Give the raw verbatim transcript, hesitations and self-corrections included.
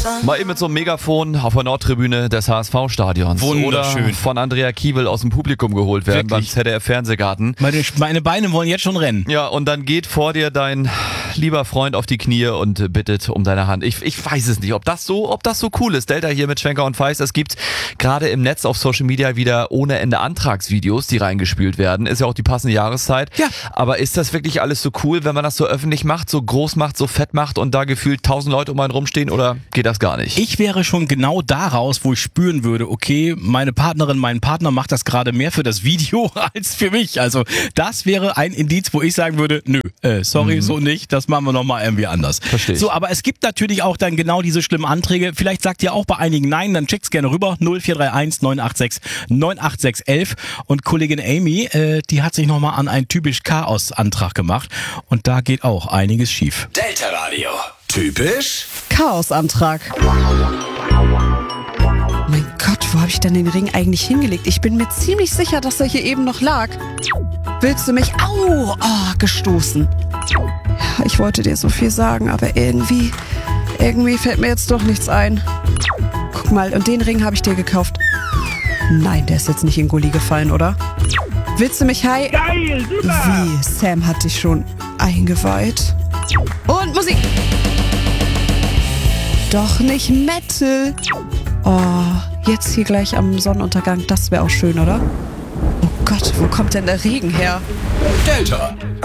Mal eben mit so einem Megafon auf der Nordtribüne des H S V-Stadions. Wunderschön. Oder von Andrea Kiewel aus dem Publikum geholt werden Wirklich? beim Z D F-Fernsehgarten. Meine, meine Beine wollen jetzt schon rennen. Ja, und dann geht vor dir dein lieber Freund auf die Knie und bittet um deine Hand. Ich, ich weiß es nicht, ob das so, ob das so cool ist. Delta hier mit Schwenker und Feist. Es gibt gerade im Netz auf Social Media wieder ohne Ende Antragsvideos, die reingespült werden. Ist ja auch die passende Jahreszeit. Ja. Aber ist das wirklich alles so cool, wenn man das so öffentlich macht, so groß macht, so fett macht und da gefühlt tausend Leute um einen rumstehen, oder geht das gar nicht? Ich wäre schon genau daraus, wo ich spüren würde, okay, meine Partnerin, mein Partner macht das gerade mehr für das Video als für mich. Also das wäre ein Indiz, wo ich sagen würde, nö, äh, sorry, mhm. so nicht, das machen wir nochmal irgendwie anders. Verstehe ich. So, aber es gibt natürlich auch dann genau diese schlimmen Anträge. Vielleicht sagt ihr auch bei einigen nein, dann checkt's gerne rüber. null vier drei eins neun acht sechs neun acht sechs eins eins. Und Kollegin Amy, äh, die hat sich nochmal an einen typisch Chaos-Antrag gemacht. Und da geht auch einiges schief. Delta Radio. Typisch Chaosantrag. Mein Gott, wo habe ich denn den Ring eigentlich hingelegt? Ich bin mir ziemlich sicher, dass er hier eben noch lag. Willst du mich, au, oh, gestoßen? Ja, ich wollte dir so viel sagen, aber irgendwie, irgendwie fällt mir jetzt doch nichts ein. Guck mal, und den Ring habe ich dir gekauft. Nein, der ist jetzt nicht in Gully gefallen, oder? Willst du mich, hi? Geil, super! Wie, Sam hat dich schon eingeweiht? Und Musik! Doch nicht Metal. Oh, jetzt hier gleich am Sonnenuntergang, das wäre auch schön, oder? Oh Gott, wo kommt denn der Regen her? Delta.